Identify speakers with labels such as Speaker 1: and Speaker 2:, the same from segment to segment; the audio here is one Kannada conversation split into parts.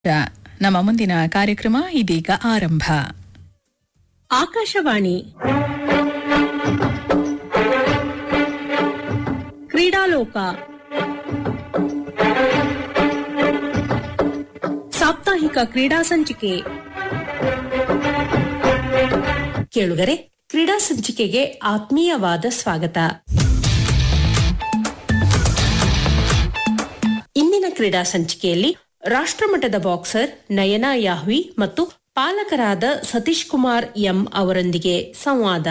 Speaker 1: ನಮ್ಮ ಮುಂದಿನ ಕಾರ್ಯಕ್ರಮ ಇದೀಗ ಆರಂಭ.
Speaker 2: ಆಕಾಶವಾಣಿ ಕ್ರೀಡಾಲೋಕ ಸಾಪ್ತಾಹಿಕ ಕ್ರೀಡಾ ಸಂಚಿಕೆ. ಕೇಳುಗರೆ, ಕ್ರೀಡಾ ಸಂಚಿಕೆಗೆ ಆತ್ಮೀಯವಾದ ಸ್ವಾಗತ. ಇಂದಿನ ಕ್ರೀಡಾ ಸಂಚಿಕೆಯಲ್ಲಿ ರಾಷ್ಟ್ರಮಟ್ಟದ ಬಾಕ್ಸರ್ ನಯನಾ ಯಾಹ್ವಿ ಮತ್ತು ಪಾಲಕರಾದ ಸತೀಶ್ ಕುಮಾರ್ ಎಂ ಅವರೊಂದಿಗೆ ಸಂವಾದ.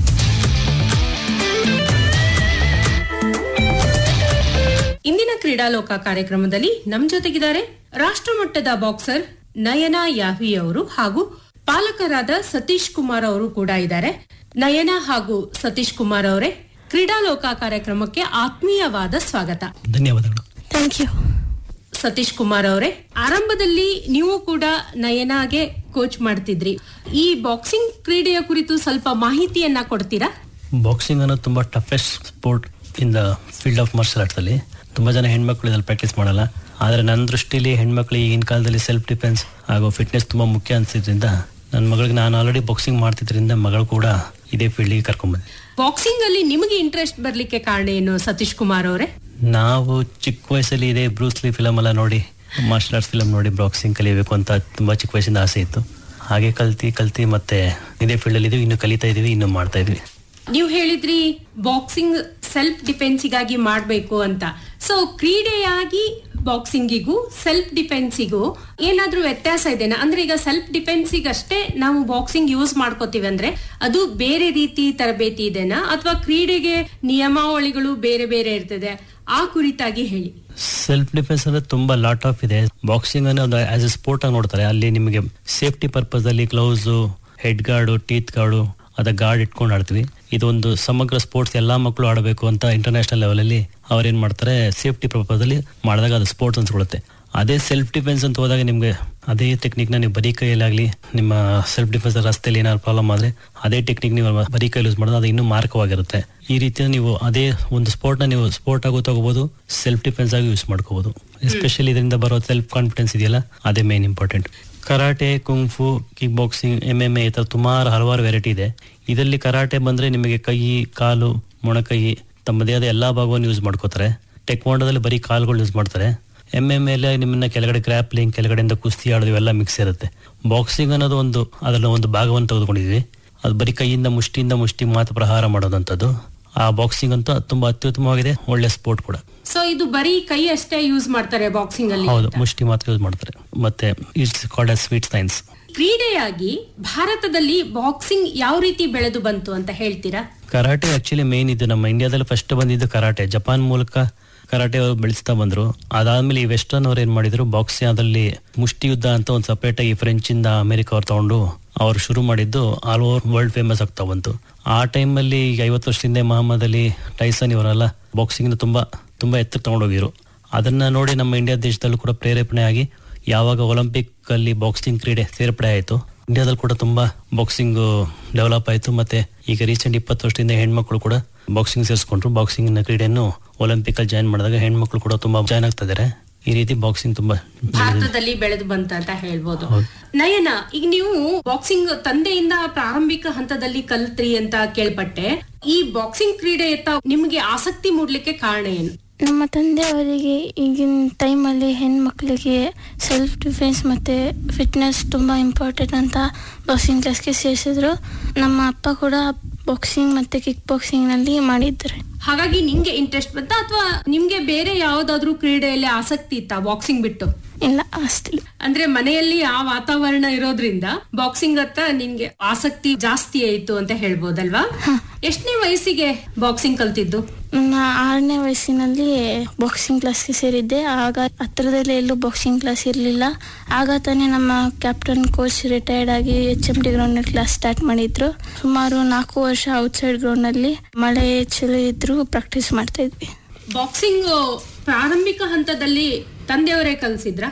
Speaker 2: ಇಂದಿನ ಕ್ರೀಡಾಲೋಕ ಕಾರ್ಯಕ್ರಮದಲ್ಲಿ ನಮ್ಮ ಜೊತೆಗಿದ್ದಾರೆ ರಾಷ್ಟ್ರಮಟ್ಟದ ಬಾಕ್ಸರ್ ನಯನಾ ಯಾಹ್ವಿ ಅವರು ಹಾಗೂ ಪಾಲಕರಾದ ಸತೀಶ್ ಕುಮಾರ್ ಅವರು ಕೂಡ ಇದ್ದಾರೆ. ನಯನಾ ಹಾಗೂ ಸತೀಶ್ ಕುಮಾರ್ ಅವರೇ, ಕ್ರೀಡಾಲೋಕ ಕಾರ್ಯಕ್ರಮಕ್ಕೆ ಆತ್ಮೀಯವಾದ ಸ್ವಾಗತ.
Speaker 3: ಧನ್ಯವಾದಗಳು.
Speaker 4: Thank you.
Speaker 2: ಸತೀಶ್ ಕುಮಾರ್ ಅವರೇ, ಆರಂಭದಲ್ಲಿ ನೀವು ಕೂಡ ನಯನಾಗೆ ಕೋಚ್ ಮಾಡ್ತಿದ್ರಿ. ಈ ಬಾಕ್ಸಿಂಗ್ ಕ್ರೀಡೆಯ ಕುರಿತು ಸ್ವಲ್ಪ ಮಾಹಿತಿಯನ್ನ ಕೊಡ್ತೀರಾ?
Speaker 3: ಬಾಕ್ಸಿಂಗ್ ಅನ್ನೋದು ತುಂಬಾ toughest sport in the field of martial arts ಅಲ್ಲಿ. ತುಂಬಾ ಜನ ಹೆಣ್ಮಕ್ಳು ಇದ್ರಲ್ಲಿ ಪ್ರಾಕ್ಟೀಸ್ ಮಾಡಲ್ಲ. ಆದ್ರೆ ನನ್ನ ದೃಷ್ಟಿಲಿ ಹೆಣ್ಮಕ್ಳು ಈಗಿನ ಕಾಲದಲ್ಲಿ ಸೆಲ್ಫ್ ಡಿಫೆನ್ಸ್ ಹಾಗೂ ಫಿಟ್ನೆಸ್ ತುಂಬಾ ಮುಖ್ಯ ಅನ್ಸಿದ್ರಿಂದ ನನ್ನ ಮಗಳಿಗೆ ನಾನು ಆಲ್ರೆಡಿ ಬಾಕ್ಸಿಂಗ್ ಮಾಡ್ತಿದ್ರಿಂದ ಮಗಳು ಕೂಡ ಇದೇ ಫೀಲ್ಡ್ಗೆ ಕರ್ಕೊಂಡ್ಬಂದೆ.
Speaker 2: ಬಾಕ್ಸಿಂಗ್ ಅಲ್ಲಿ ನಿಮಗೆ ಇಂಟ್ರೆಸ್ಟ್ ಬರ್ಲಿಕ್ಕೆ ಕಾರಣ ಏನು ಸತೀಶ್ ಕುಮಾರ್ ಅವರೇ?
Speaker 3: ನಾವು ಚಿಕ್ಕ ವಯಸ್ಸಲ್ಲಿ ಇದೇ ಬ್ರೂಸ್ಲಿ ಫಿಲಮ್ ಎಲ್ಲ ನೋಡಿ, ಮಾರ್ಷಲ್ ಆರ್ಟ್ಸ್ ಫಿಲಮ್ ನೋಡಿ ಬಾಕ್ಸಿಂಗ್ ಕಲಿಯಬೇಕು ಅಂತ ತುಂಬಾ ಚಿಕ್ಕ ವಯಸ್ಸಿಂದ ಆಸೆ ಇತ್ತು. ಹಾಗೆ ಕಲ್ತಿ ಮತ್ತೆ ಇದೇ ಫೀಲ್ಡ್ ಅಲ್ಲಿ ಇದೀವಿ, ಇನ್ನು ಕಲಿತಾ ಇದೀವಿ, ಇನ್ನು ಮಾಡ್ತಾ ಇದೀವಿ.
Speaker 2: ನೀವು ಹೇಳಿದ್ರಿ ಬಾಕ್ಸಿಂಗ್ ಸೆಲ್ಫ್ ಡಿಫೆನ್ಸಿಗಾಗಿ ಮಾಡ್ಬೇಕು ಅಂತ. ಸೊ ಕ್ರೀಡೆಯಾಗಿ ಬಾಕ್ಸಿಂಗಿಗೂ ಸೆಲ್ಫ್ ಡಿಫೆನ್ಸಿಗೂ ಏನಾದ್ರೂ ವ್ಯತ್ಯಾಸ ಇದೆನಾ? ಅಂದ್ರೆ ಈಗ ಸೆಲ್ಫ್ ಡಿಫೆನ್ಸಿಗಷ್ಟೇ ನಾವು ಬಾಕ್ಸಿಂಗ್ ಯೂಸ್ ಮಾಡ್ಕೋತೀವಿ ಅಂದ್ರೆ ಅದು ಬೇರೆ ರೀತಿ ತರಬೇತಿ ಇದೆನಾ, ಅಥವಾ ಕ್ರೀಡೆಗೆ ನಿಯಮಾವಳಿಗಳು ಬೇರೆ ಬೇರೆ ಇರ್ತದೆ? ಆ ಕುರಿತಾಗಿ ಹೇಳಿ.
Speaker 3: ಸೆಲ್ಫ್ ಡಿಫೆನ್ಸ್ ಅಂದ್ರೆ ತುಂಬಾ ಲಾಟ್ ಆಫ್ ಇದೆ. ಬಾಕ್ಸಿಂಗ್ ಅನ್ನ ಒಂದು ಆಸ್ ಎ ಸ್ಪೋರ್ಟ್ ಆಗಿ ನೋಡ್ತಾರೆ. ಅಲ್ಲಿ ನಿಮಗೆ ಸೇಫ್ಟಿ ಪರ್ಪಸ್ ಅಲ್ಲಿ gloves, head guard, teeth guard, ಅದ ಗಾರ್ಡ್ ಇಟ್ಕೊಂಡು ಆಡ್ತೀವಿ. ಇದೊಂದು ಸಮಗ್ರ ಸ್ಪೋರ್ಟ್ಸ್ ಎಲ್ಲಾ ಮಕ್ಕಳು ಆಡಬೇಕು ಅಂತ ಇಂಟರ್ನ್ಯಾಷನಲ್ ಲೆವೆಲ್ ಅಲ್ಲಿ ಅವ್ರೇನ್ ಮಾಡ್ತಾರೆ, ಸೇಫ್ಟಿ ಪರ್ಪಸ್ ಅಲ್ಲಿ ಮಾಡಿದಾಗ ಅದು ಸ್ಪೋರ್ಟ್ಸ್ ಅನ್ಸ್ಕೊಳ್ಳುತ್ತೆ. ಅದೇ ಸೆಲ್ಫ್ ಡಿಫೆನ್ಸ್ ಅಂತ ಹೋದಾಗ ನಿಮ್ಗೆ ಅದೇ ಟೆಕ್ನಿಕ್ ನ ನೀವು ಬರೀ ಕೈಯಲ್ಲಾಗ್ಲಿ, ನಿಮ್ಮ ಸೆಲ್ಫ್ ಡಿಫೆನ್ಸ್ ರಸ್ತೆಯಲ್ಲಿ ಏನಾದ್ರು ಪ್ರಾಬ್ಲಮ್ ಆದ್ರೆ ಅದೇ ಟೆಕ್ನಿಕ್ ನೀವು ಬರೀ ಕೈಯಲ್ಲಿ ಯೂಸ್ ಮಾಡೋದು ಅದು ಇನ್ನೂ ಮಾರ್ಕವಾಗಿರುತ್ತೆ. ಈ ರೀತಿ ನೀವು ಅದೇ ಒಂದು ಸ್ಪೋರ್ಟ್ ನ ನೀವು ಸ್ಪೋರ್ಟ್ ಆಗೋ ತಗೋಬಹುದು, ಸೆಲ್ಫ್ ಡಿಫೆನ್ಸ್ ಆಗಿ ಯೂಸ್ ಮಾಡ್ಕೋಬಹುದು. ಎಸ್ಪೆಷಲಿ ಇದರಿಂದ ಬರೋ ಸೆಲ್ಫ್ ಕಾನ್ಫಿಡೆನ್ಸ್ ಇದೆಯಲ್ಲ, ಅದೇ main important. Karate, kung fu, kick boxing, MMA ಈ ತರ ಸುಮಾರು ಹಲವಾರು ವೆರೈಟಿ ಇದೆ. ಇದರಲ್ಲಿ ಕರಾಟೆ ಬಂದ್ರೆ ನಿಮಗೆ ಕೈ, ಕಾಲು, ಮೊಣಕೈ, ತಮ್ಮದೇ ಆದ ಎಲ್ಲಾ ಭಾಗವನ್ನು ಯೂಸ್ ಮಾಡ್ಕೋತಾರೆ. ಟೆಕ್ವಾಂಡೋದಲ್ಲಿ ಬರೀ ಕಾಲುಗಳು ಯೂಸ್ ಮಾಡ್ತಾರೆ. MMA ನಿಮ್ಮನ್ನ ಕೆಳಗಡೆ ಗ್ರಾಪ್ಲಿಂಗ್, ಕೆಳಗಡೆಯಿಂದ ಕುಸ್ತಿ ಆಡೋದು ಇವೆಲ್ಲ ಮಿಕ್ಸ್ ಇರುತ್ತೆ. ಬಾಕ್ಸಿಂಗ್ ಅನ್ನೋದು ಅದರ ಒಂದು ಭಾಗವನ್ನು ತೆಗೆದುಕೊಂಡಿದ್ವಿ. ಅದು ಬರೀ ಕೈಯಿಂದ ಮುಷ್ಟಿ ಮಾತ್ರ ಪ್ರಹಾರ ಮಾಡೋದಂಥದ್ದು. ಆ ಬಾಕ್ಸಿಂಗ್ ಅಂತ ತುಂಬಾ ಅತ್ಯುತ್ತಮವಾಗಿದೆ, ಒಳ್ಳೆ ಸ್ಪೋರ್ಟ್ ಕೂಡ.
Speaker 2: ಸೊ ಇದು ಬರೀ ಕೈ ಅಷ್ಟೇ ಯೂಸ್ ಮಾಡ್ತಾರೆ ಬಾಕ್ಸಿಂಗ್ ಅಲ್ಲಿ?
Speaker 3: ಹೌದು, ಮುಷ್ಟಿ ಮಾತ್ರ ಯೂಸ್ ಮಾಡ್ತಾರೆ. ಮತ್ತೆ it's called as sweet science.
Speaker 2: ಕ್ರೀಡೆಯಾಗಿ ಭಾರತದಲ್ಲಿ ಬಾಕ್ಸಿಂಗ್ ಯಾವ ರೀತಿ ಬೆಳೆದು ಬಂತು ಅಂತ ಹೇಳ್ತೀರಾ?
Speaker 3: ಕರಾಟೆ ಆಕ್ಚುಲಿ ಮೇನ್ ಇದು. ನಮ್ಮ ಇಂಡಿಯಾದಲ್ಲಿ ಫಸ್ಟ್ ಬಂದಿದ್ದು ಕರಾಟೆ. ಜಪಾನ್ ಮೂಲಕ ಕರಾಟೆ ಬೆಳೆಸ್ತಾ ಬಂದ್ರು. ಅದಾದ್ಮೇಲೆ ಈ ವೆಸ್ಟರ್ನ್ ಅವ್ರು ಏನ್ ಮಾಡಿದ್ರು, ಬಾಕ್ಸಿಂಗ್ ಅದಲ್ಲಿ ಮುಷ್ಟಿ ಯುದ್ಧ ಅಂತ ಒಂದು ಸಪರೇಟ್ ಆಗಿ ಫ್ರೆಂಚ್ ಇಂದ ಅಮೆರಿಕ ಅವ್ರು ತಗೊಂಡು ಅವ್ರು ಶುರು ಮಾಡಿದ್ದು ಆಲ್ ಓವರ್ ವರ್ಲ್ಡ್ ಫೇಮಸ್ ಆಗ್ತಾ ಬಂತು. ಆ ಟೈಮಲ್ಲಿ ಈಗ 50 ವರ್ಷದಿಂದ ಮಹಮ್ಮದ್ ಅಲಿ, ಟೈಸನ್ ಇವರೆಲ್ಲ ಬಾಕ್ಸಿಂಗ್ ತುಂಬಾ ಎತ್ತರ ತಗೊಂಡೋಗಿರು. ಅದನ್ನ ನೋಡಿ ನಮ್ಮ ಇಂಡಿಯಾ ದೇಶದಲ್ಲೂ ಕೂಡ ಪ್ರೇರೇಪಣೆ ಆಗಿ ಯಾವಾಗ ಒಲಿಂಪಿಕ್ ಅಲ್ಲಿ ಬಾಕ್ಸಿಂಗ್ ಕ್ರೀಡೆ ಸೇರ್ಪಡೆ ಆಯಿತು, ಇಂಡಿಯಾದಲ್ಲಿ ಕೂಡ ತುಂಬಾ ಬಾಕ್ಸಿಂಗ್ ಡೆವಲಪ್ ಆಯಿತು. ಮತ್ತೆ ಈಗ ರೀಸೆಂಟ್ 20 ವರ್ಷದಿಂದ ಹೆಣ್ಮಕ್ಳು ಕೂಡ ಬಾಕ್ಸಿಂಗ್ ಸೇರಿಸ್ಕೊಂಡ್ರು. ಬಾಕ್ಸಿಂಗ್ ಕ್ರೀಡೆಯನ್ನು ಒಲಿಂಪಿಕ್ ಅಲ್ಲಿ ಜಾಯಿನ್ ಮಾಡಿದಾಗ ಹೆಣ್ಮಕ್ಳು ಕೂಡ ತುಂಬಾ ಜಾಯ್ನ್ ಆಗ್ತಾ ಇದಾರೆ. ಈ ರೀತಿ ಬಾಕ್ಸಿಂಗ್ ತುಂಬಾ
Speaker 2: ಭಾರತದಲ್ಲಿ ಬೆಳೆದು ಬಂತ ಅಂತ ಹೇಳ್ಬೋದು. ನಯನ, ಈಗ ನೀವು ಬಾಕ್ಸಿಂಗ್ ತಂದೆಯಿಂದ ಪ್ರಾರಂಭಿಕ ಹಂತದಲ್ಲಿ ಕಲ್ತ್ರಿ ಅಂತ ಕೇಳ್ಪಟ್ಟೆ. ಈ ಬಾಕ್ಸಿಂಗ್ ಕ್ರೀಡೆಯತ್ತ ನಿಮ್ಗೆ ಆಸಕ್ತಿ ಮೂಡ್ಲಿಕ್ಕೆ ಕಾರಣ ಏನು?
Speaker 4: ನಮ್ಮ ತಂದೆಯವರಿಗೆ ಈಗಿನ ಟೈಮಲ್ಲಿ ಹೆಣ್ಮಕ್ಳಿಗೆ ಸೆಲ್ಫ್ ಡಿಫೆನ್ಸ್ ಮತ್ತು ಫಿಟ್ನೆಸ್ ತುಂಬ ಇಂಪಾರ್ಟೆಂಟ್ ಅಂತ ಬಾಕ್ಸಿಂಗ್ ಕ್ಲಾಸ್ಗೆ ಸೇರಿಸಿದ್ರು. ನಮ್ಮ ಅಪ್ಪ ಕೂಡ ಬಾಕ್ಸಿಂಗ್ ಮತ್ತು ಕಿಕ್ ಬಾಕ್ಸಿಂಗ್ನಲ್ಲಿ ಮಾಡಿದ್ದಾರೆ.
Speaker 2: ಹಾಗಾಗಿ ನಿಮ್ಗೆ ಇಂಟ್ರೆಸ್ಟ್ ಬಂತ, ಅಥವಾ ನಿಮ್ಗೆ ಬೇರೆ ಯಾವ್ದಾದ್ರು ಕ್ರೀಡೆಯಲ್ಲಿ ಆಸಕ್ತಿ ಇತ್ತಾ ಬಾಕ್ಸಿಂಗ್ ಬಿಟ್ಟು?
Speaker 4: ಇಲ್ಲ, ಅಷ್ಟಿಲ್ಲ. ಅಂದ್ರೆ
Speaker 2: ಮನೆಯಲ್ಲಿ ಆ ವಾತಾವರಣ ಇರೋದ್ರಿಂದ ಬಾಕ್ಸಿಂಗ್ ಹತ್ತ ನಿಮ್ಗೆ ಆಸಕ್ತಿ ಜಾಸ್ತಿ ಆಯ್ತು ಅಂತ ಹೇಳ್ಬೋದಲ್ವಾ? ಎಷ್ಟನೇ ವಯಸ್ಸಿಗೆ ಬಾಕ್ಸಿಂಗ್ ಕಲ್ತಿದ್ದು?
Speaker 4: ನನ್ನ 6ನೇ ವಯಸ್ಸಿನಲ್ಲಿ ಬಾಕ್ಸಿಂಗ್ ಕ್ಲಾಸ್ಗೆ ಸೇರಿದ್ದೆ. ಆಗ ಹತ್ರದಲ್ಲಿ ಎಲ್ಲೂ ಬಾಕ್ಸಿಂಗ್ ಕ್ಲಾಸ್ ಇರಲಿಲ್ಲ. ಆಗ ತಾನೇ ನಮ್ಮ ಕ್ಯಾಪ್ಟನ್ ಕೋಚ್ ರಿಟೈರ್ಡ್ ಆಗಿ HMD ಗ್ರೌಂಡ್ನಲ್ಲಿ ಕ್ಲಾಸ್ ಸ್ಟಾರ್ಟ್ ಮಾಡಿದ್ರು. ಸುಮಾರು 4 ವರ್ಷ ಔಟ್ಸೈಡ್ ಗ್ರೌಂಡ್ನಲ್ಲಿ ಮಳೆ ಚಳಿ ಇದ್ರು ಪ್ರಾಕ್ಟೀಸ್ ಮಾಡ್ತಾ ಇದ್ವಿ.
Speaker 2: ಬಾಕ್ಸಿಂಗ್ ಪ್ರಾರಂಭಿಕ ಹಂತದಲ್ಲಿ ತಂದೆಯವರೇ ಕಲಿಸಿದ್ರಾ?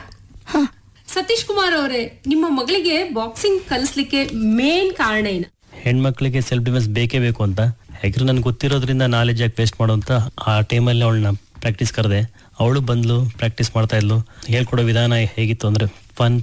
Speaker 2: ಸತೀಶ್ ಕುಮಾರ್ ಅವರೇ, ನಿಮ್ಮ ಮಗಳಿಗೆ ಬಾಕ್ಸಿಂಗ್ ಕಲಿಸ್ಲಿಕ್ಕೆ ಮೇನ್ ಕಾರಣ ಏನು?
Speaker 3: ಹೆಣ್ಮಕ್ಳಿಗೆ ಸೆಲ್ಫ್ ಡಿಫೆನ್ಸ್ ಬೇಕೇ ಬೇಕು ಅಂತ. ಯಾಕಂದ್ರೆ ನನ್ಗೆ ಗೊತ್ತಿರೋದ್ರಿಂದ ನಾಲೆಜ್ ಯಾಕೆ ವೇಸ್ಟ್ ಮಾಡುವಂತ ಆ ಟೈಮಲ್ಲಿ ಅವಳನ್ನ ಪ್ರಾಕ್ಟೀಸ್ ಕರೆದೆ. ಅವಳು ಬಂದ್ಲು, ಪ್ರಾಕ್ಟೀಸ್ ಮಾಡ್ತಾ ಇದ್ಲು. ಹೇಳ್ಕೊಡೋ ವಿಧಾನ ಹೇಗಿತ್ತು ಅಂದ್ರೆ ಫನ್